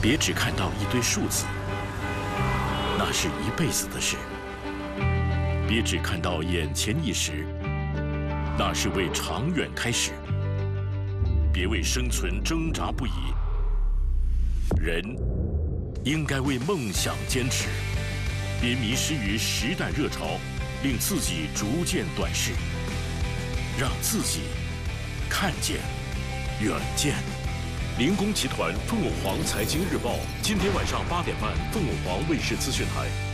别只看到一堆数字，那是一辈子的事；别只看到眼前一时，那是为长远开始。别为生存挣扎不已，人应该为梦想坚持。别迷失于时代热潮，令自己逐渐短视，让自己看见远见。 林工集团凤凰财经日报，今天晚上8点半，凤凰卫视资讯台。